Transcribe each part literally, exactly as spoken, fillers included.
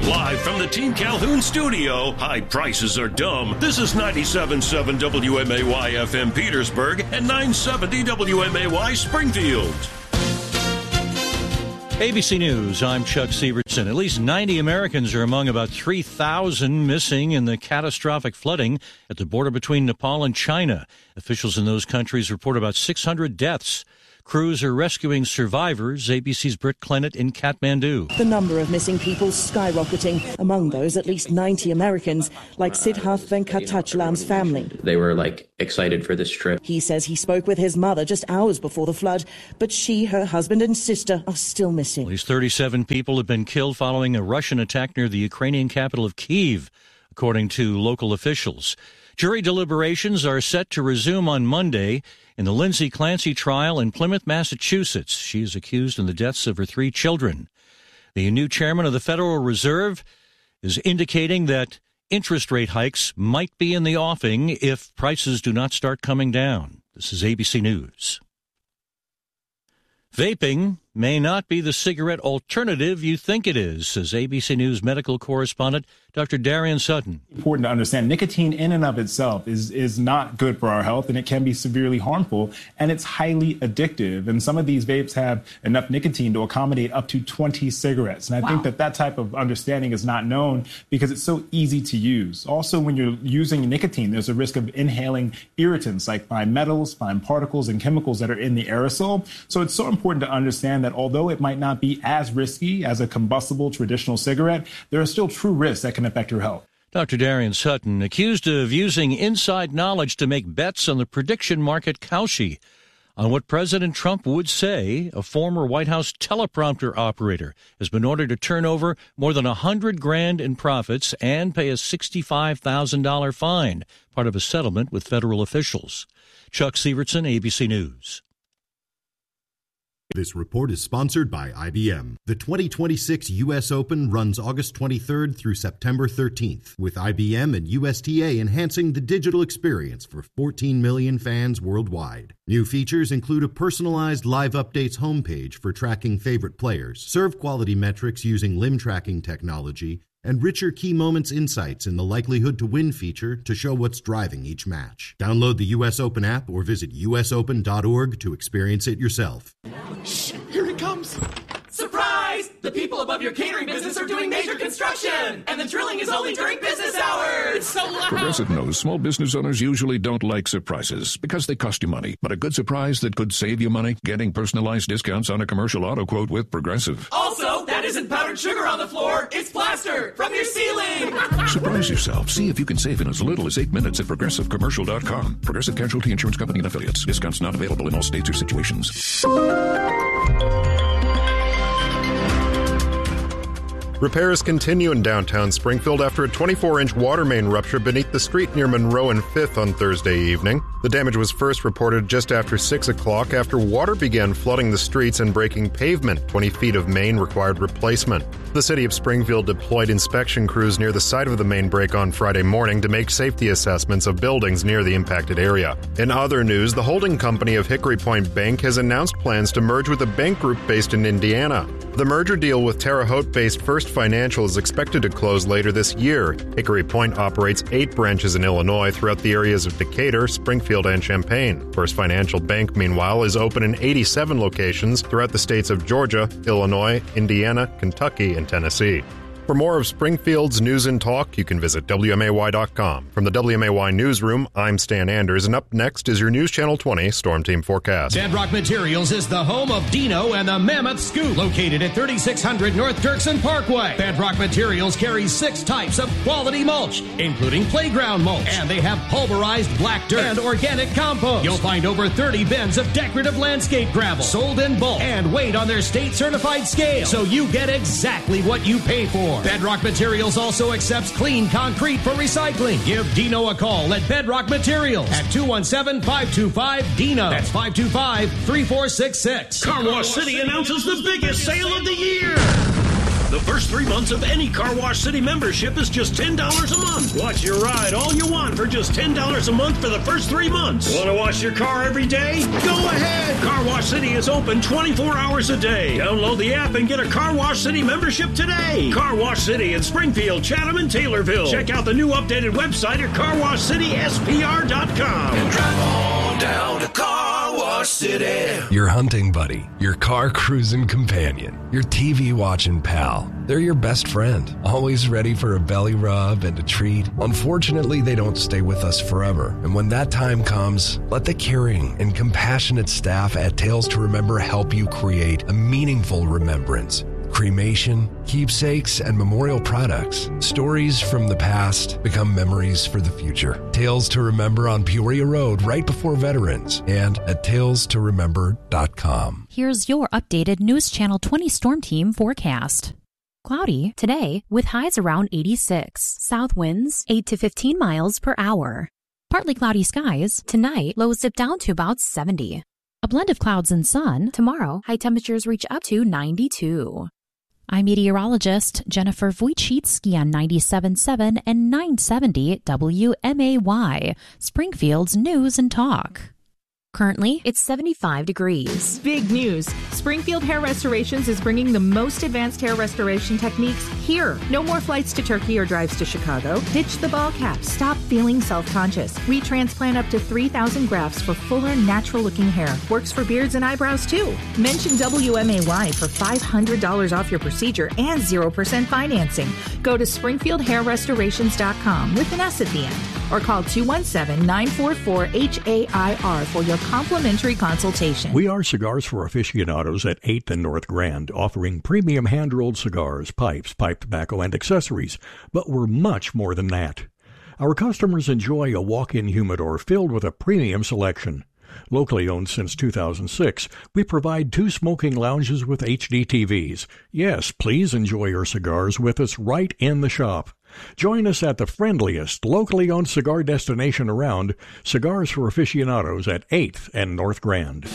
Live from the Team Calhoun studio, high prices are dumb. This is ninety-seven point seven W M A Y F M Petersburg and nine seventy W M A Y Springfield. A B C News, I'm Chuck Sievertson. At least ninety Americans are among about three thousand missing in the catastrophic flooding at the border between Nepal and China. Officials in those countries report about six hundred deaths. Crews are rescuing survivors. A B C's Britt Clennett in Kathmandu. The number of missing people skyrocketing. Among those, at least ninety Americans, like Siddharth Venkatachalam's family. They were, like, excited for this trip. He says he spoke with his mother just hours before the flood, but she, her husband and sister are still missing. At least thirty-seven people have been killed following a Russian attack near the Ukrainian capital of Kyiv, according to local officials. Jury deliberations are set to resume on Monday in the Lindsay Clancy trial in Plymouth, Massachusetts. She is accused in the deaths of her three children. The new chairman of the Federal Reserve is indicating that interest rate hikes might be in the offing if prices do not start coming down. This is A B C News. Vaping may not be the cigarette alternative you think it is, says A B C News medical correspondent Doctor Darian Sutton. Important to understand, nicotine in and of itself is, is not good for our health, and it can be severely harmful, and it's highly addictive. And some of these vapes have enough nicotine to accommodate up to twenty cigarettes. And I wow. think that that type of understanding is not known because it's so easy to use. Also, when you're using nicotine, there's a risk of inhaling irritants like fine metals, fine particles, and chemicals that are in the aerosol. So it's so important to understand that although it might not be as risky as a combustible traditional cigarette, there are still true risks that can affect your health. Doctor Darian Sutton, accused of using inside knowledge to make bets on the prediction market Kalshi, on what President Trump would say a former White House teleprompter operator has been ordered to turn over more than a hundred grand in profits and pay a sixty-five thousand dollars fine, part of a settlement with federal officials. Chuck Sievertson, A B C News. This report is sponsored by I B M. The twenty twenty-six U S Open runs August twenty-third through September thirteenth, with I B M and U S T A enhancing the digital experience for fourteen million fans worldwide. New features include a personalized live updates homepage for tracking favorite players, serve quality metrics using limb tracking technology, and richer key moments insights in the likelihood to win feature to show what's driving each match. Download the U S Open app or visit U S open dot org to experience it yourself. Shh, here it comes. Surprise! The people above your catering business are doing major construction, and the drilling is only during business hours. It's so loud. Progressive knows small business owners usually don't like surprises because they cost you money. But a good surprise that could save you money? Getting personalized discounts on a commercial auto quote with Progressive. Also, that isn't powdered sugar on the floor. It's plaster from your ceiling. Surprise yourself. See if you can save in as little as eight minutes at progressive commercial dot com. Progressive Casualty Insurance Company and Affiliates. Discounts not available in all states or situations. Repairs continue in downtown Springfield after a twenty-four inch water main rupture beneath the street near Monroe and fifth on Thursday evening. The damage was first reported just after six o'clock after water began flooding the streets and breaking pavement. twenty feet of main required replacement. The city of Springfield deployed inspection crews near the site of the main break on Friday morning to make safety assessments of buildings near the impacted area. In other news, the holding company of Hickory Point Bank has announced plans to merge with a bank group based in Indiana. The merger deal with Terre Haute-based First Financial is expected to close later this year. Hickory Point operates eight branches in Illinois throughout the areas of Decatur, Springfield, and Champaign. First Financial Bank, meanwhile, is open in eighty-seven locations throughout the states of Georgia, Illinois, Indiana, Kentucky, and Tennessee. For more of Springfield's news and talk, you can visit W M A Y dot com. From the W M A Y Newsroom, I'm Stan Anders, and up next is your News Channel twenty Storm Team Forecast. Bedrock Materials is the home of Dino and the Mammoth Scoop, located at thirty-six hundred North Dirksen Parkway. Bedrock Materials carries six types of quality mulch, including playground mulch, and they have pulverized black dirt and organic compost. You'll find over thirty bins of decorative landscape gravel, sold in bulk, and weighed on their state-certified scale, so you get exactly what you pay for. Bedrock Materials also accepts clean concrete for recycling. Give Dino a call at Bedrock Materials at two one seven, five two five, D I N O. That's five two five, three four six six. Car Wash City announces the biggest sale of the year. The first three months of any Car Wash City membership is just ten dollars a month. Watch your ride all you want for just ten dollars a month for the first three months. Want to wash your car every day? Go ahead. Car Wash City is open twenty-four hours a day. Download the app and get a Car Wash City membership today. Car Wash City in Springfield, Chatham, and Taylorville. Check out the new updated website at car wash city s p r dot com. And drive on down to Car Wash City. Your hunting buddy, your car cruising companion, your T V watching pal. They're your best friend, always ready for a belly rub and a treat. Unfortunately, they don't stay with us forever. And when that time comes, let the caring and compassionate staff at Tales to Remember help you create a meaningful remembrance. Cremation, keepsakes, and memorial products. Stories from the past become memories for the future. Tales to Remember on Peoria Road, right before Veterans, and at tales to remember dot com. Here's your updated News Channel twenty Storm Team forecast. Cloudy today with highs around eighty-six. South winds eight to fifteen miles per hour. Partly cloudy skies tonight, lows dip down to about seventy. A blend of clouds and sun tomorrow, high temperatures reach up to ninety-two. I'm meteorologist Jennifer Wojcicki on ninety-seven point seven and nine seventy W M A Y, Springfield's News and Talk. Currently, it's seventy-five degrees. Big news. Springfield Hair Restorations is bringing the most advanced hair restoration techniques here. No more flights to Turkey or drives to Chicago. Ditch the ball cap. Stop feeling self-conscious. We transplant up to three thousand grafts for fuller, natural-looking hair. Works for beards and eyebrows, too. Mention W M A Y for five hundred dollars off your procedure and zero percent financing. Go to springfield hair restorations dot com with an S at the end. Or call two one seven, nine four four, H A I R for your complimentary consultation. We are Cigars for Aficionados at eighth and North Grand, offering premium hand-rolled cigars, pipes, pipe tobacco, and accessories. But we're much more than that. Our customers enjoy a walk-in humidor filled with a premium selection. Locally owned since two thousand six, we provide two smoking lounges with H D T Vs. Yes, please enjoy your cigars with us right in the shop. Join us at the friendliest, locally owned cigar destination around, Cigars for Aficionados at eighth and North Grand.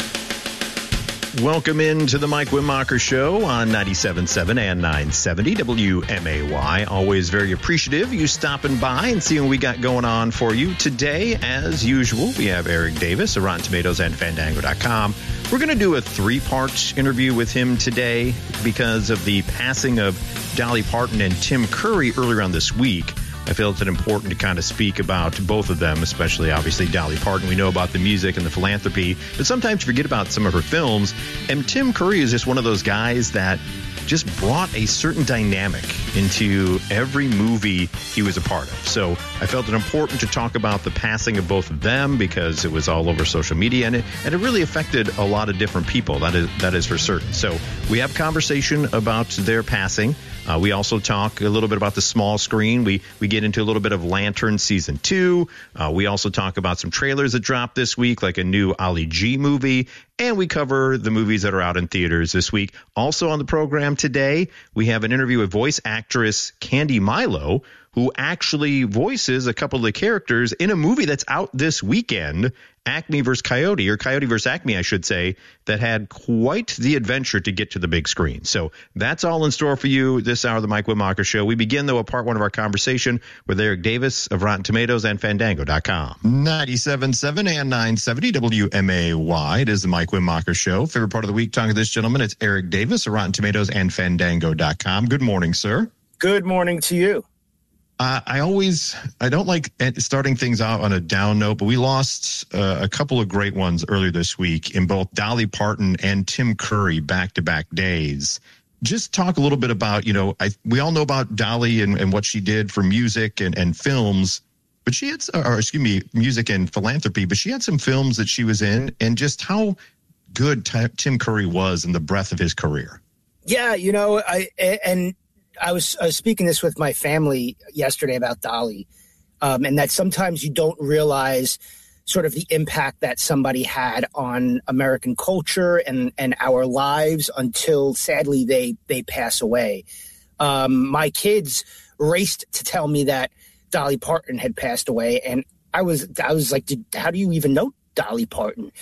Welcome into the Mike Wimmacher Show on ninety-seven point seven and nine seventy W M A Y. Always very appreciative of you stopping by and seeing what we got going on for you. Today, as usual, we have Eric Davis of Rotten Tomatoes and Fandango dot com. We're going to do a three-part interview with him today because of the passing of Dolly Parton and Tim Curry earlier on this week. I feel it's important to kind of speak about both of them, especially, obviously, Dolly Parton. We know about the music and the philanthropy, but sometimes you forget about some of her films. And Tim Curry is just one of those guys that just brought a certain dynamic into every movie he was a part of. So I felt it important to talk about the passing of both of them because it was all over social media, and it, and it really affected a lot of different people. That is, that is for certain. So we have conversation about their passing. Uh, we also talk a little bit about the small screen. We we get into a little bit of Lantern Season two. Uh, we also talk about some trailers that dropped this week, like a new Ali G movie. And we cover the movies that are out in theaters this week. Also on the program today, we have an interview with voice actress Candy Milo, who actually voices a couple of the characters in a movie that's out this weekend, Acme versus Coyote, or Coyote versus Acme, I should say, that had quite the adventure to get to the big screen. So that's all in store for you this hour of the Mike Wimmacher Show. We begin, though, with part one of our conversation with Eric Davis of Rotten Tomatoes and Fandango dot com. ninety-seven point seven and nine seventy W M A Y. It is the Mike Wimmacher Show. Favorite part of the week, talking to this gentleman, it's Eric Davis of Rotten Tomatoes and Fandango dot com. Good morning, sir. Good morning to you. Uh, I always, I don't like starting things out on a down note, but we lost uh, a couple of great ones earlier this week in both Dolly Parton and Tim Curry back-to-back days. Just talk a little bit about, you know, I, we all know about Dolly and, and what she did for music and, and films, but she had, or excuse me, music and philanthropy, but she had some films that she was in, and just how good t- Tim Curry was in the breadth of his career. Yeah, you know, I and I was, I was speaking this with my family yesterday about Dolly, um, and that sometimes you don't realize sort of the impact that somebody had on American culture and, and our lives until, sadly, they they pass away. Um, my kids raced to tell me that Dolly Parton had passed away, and I was I was like, how do you even know Dolly Parton?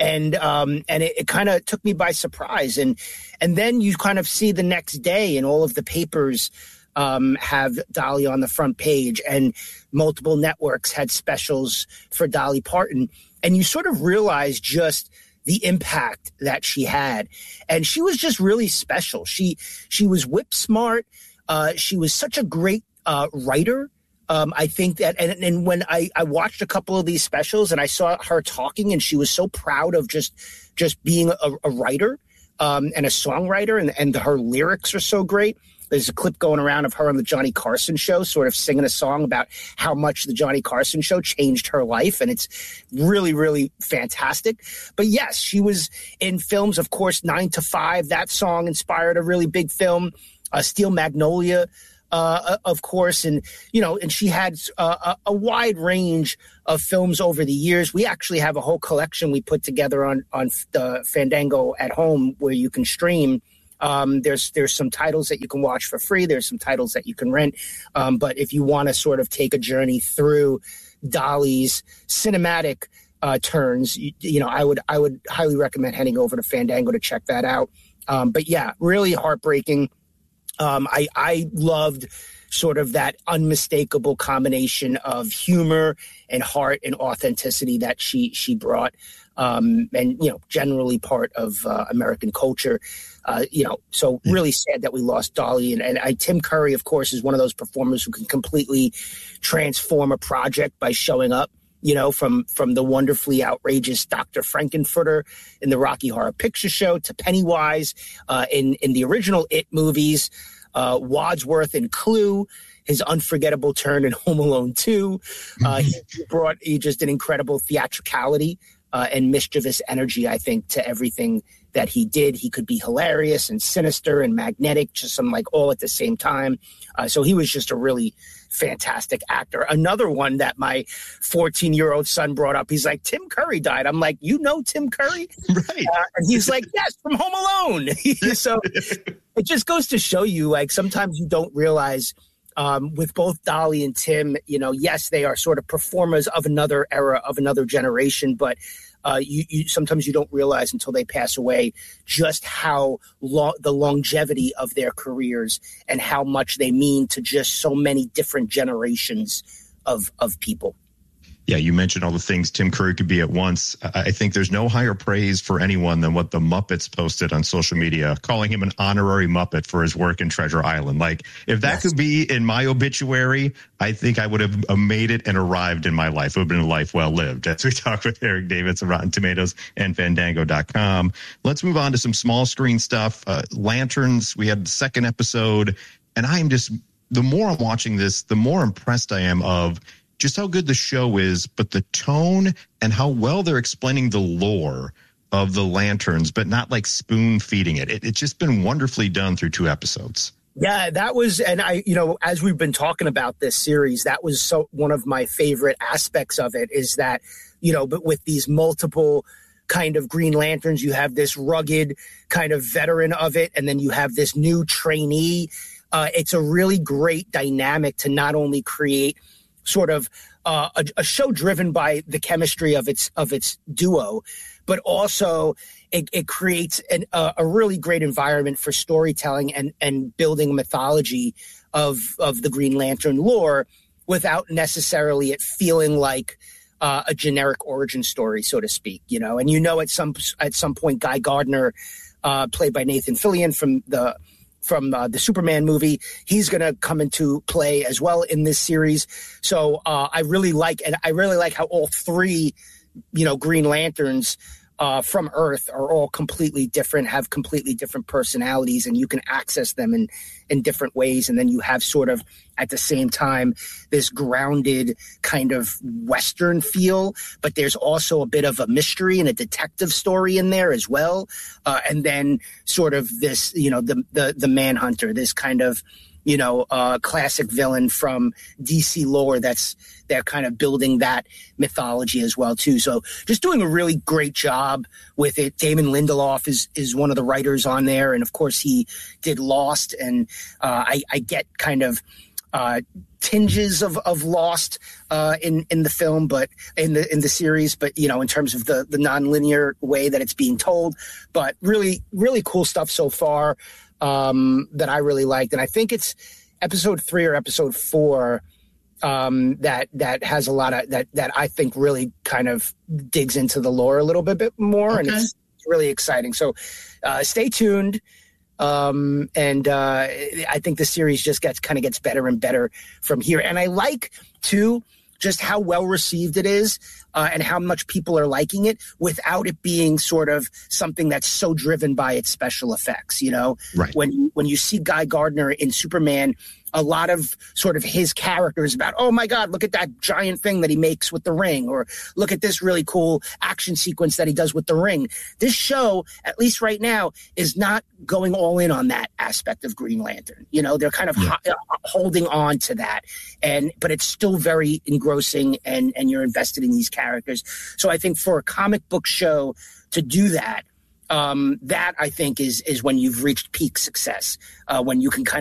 And um, and it, it kind of took me by surprise. And and then you kind of see the next day and all of the papers um, have Dolly on the front page, and multiple networks had specials for Dolly Parton. And you sort of realize just the impact that she had. And she was just really special. She she was whip smart. Uh, she was such a great uh, writer. Um, I think that, and, and when I, I watched a couple of these specials and I saw her talking, and she was so proud of just just being a, a writer um, and a songwriter, and, and her lyrics are so great. There's a clip going around of her on the Johnny Carson show, sort of singing a song about how much the Johnny Carson show changed her life. And it's really, really fantastic. But yes, she was in films, of course, Nine to Five. That song inspired a really big film, uh, Steel Magnolia, uh, of course. And, you know, and she had uh, a, a wide range of films over the years. We actually have a whole collection we put together on, on the Fandango at home where you can stream. Um, there's there's some titles that you can watch for free. There's some titles that you can rent. Um, but if you want to sort of take a journey through Dolly's cinematic uh, turns, you, you know, I would I would highly recommend heading over to Fandango to check that out. Um, but yeah, really heartbreaking. Um, I I loved sort of that unmistakable combination of humor and heart and authenticity that she she brought. Um, and, you know, generally part of uh, American culture, uh, you know, so really sad that we lost Dolly. And, and I, Tim Curry, of course, is one of those performers who can completely transform a project by showing up, you know, from from the wonderfully outrageous Doctor Frankenfurter in the Rocky Horror Picture Show to Pennywise uh, in, in the original It movies, uh, Wadsworth in Clue, his unforgettable turn in Home Alone two. Uh, he brought he just an incredible theatricality Uh, and mischievous energy, I think, to everything that he did. He could be hilarious and sinister and magnetic, just some like all at the same time. Uh, so he was just a really fantastic actor. Another one that my fourteen-year-old son brought up, he's like, Tim Curry died. I'm like, you know Tim Curry? Right. Uh, and he's like, yes, from Home Alone. So it just goes to show you, like, sometimes you don't realize Um, with both Dolly and Tim, you know, yes, they are sort of performers of another era, of another generation, but uh, you, you sometimes you don't realize until they pass away just how long the longevity of their careers and how much they mean to just so many different generations of of people. Yeah, you mentioned all the things Tim Curry could be at once. I think there's no higher praise for anyone than what the Muppets posted on social media, calling him an honorary Muppet for his work in Treasure Island. Like, if that yes. could be in my obituary, I think I would have made it and arrived in my life. It would have been a life well lived. As we talk with Eric Davis of Rotten Tomatoes and Fandango dot com. Let's move on to some small screen stuff. Uh, Lanterns, we had the second episode, and I am just, the more I'm watching this, the more impressed I am of just how good the show is, but the tone and how well they're explaining the lore of the Lanterns, but not like spoon feeding it. it. It's just been wonderfully done through two episodes. Yeah, that was, and I, you know, as we've been talking about this series, that was so one of my favorite aspects of it is that, you know, but with these multiple kind of Green Lanterns, you have this rugged kind of veteran of it, and then you have this new trainee. Uh, it's a really great dynamic to not only create sort of uh, a, a show driven by the chemistry of its of its duo, but also it, it creates an, uh, a really great environment for storytelling and and building mythology of of the Green Lantern lore without necessarily it feeling like uh, a generic origin story, so to speak. You know, and you know at some at some point Guy Gardner, uh, played by Nathan Fillion from the. from uh, the Superman movie, he's going to come into play as well in this series. So uh, I really like, and I really like how all three, you know, Green Lanterns uh, from Earth are all completely different, have completely different personalities, and you can access them in, in different ways. And then you have sort of at the same time this grounded kind of Western feel, but there's also a bit of a mystery and a detective story in there as well. Uh, and then sort of this, you know, the, the, the Manhunter, this kind of, you know, uh, classic villain from D C lore that's, they're kind of building that mythology as well, too. So just doing a really great job with it. Damon Lindelof is, is one of the writers on there. And of course he did Lost. And uh, I, I get kind of, uh, tinges of, of Lost uh, in in the film, but in the in the series, but you know, in terms of the the nonlinear way that it's being told. But really, really cool stuff so far um, that I really liked, and I think it's episode three or episode four um, that that has a lot of that that I think really kind of digs into the lore a little bit, bit more, okay. and it's really exciting. So uh, stay tuned. Um, and uh, I think the series just gets kind of gets better and better from here. And I like, too, just how well received it is uh, and how much people are liking it without it being sort of something that's so driven by its special effects. You know, right. when, when you see Guy Gardner in Superman, a lot of sort of his character is about, oh, my God, look at that giant thing that he makes with the ring, or look at this really cool action sequence that he does with the ring. This show, at least right now, is not going all in on that aspect of Green Lantern. You know, they're kind of yeah. ho- holding on to that, and but it's still very engrossing, and, and you're invested in these characters. So I think for a comic book show to do that, Um, that I think is is when you've reached peak success, uh, when you can kind of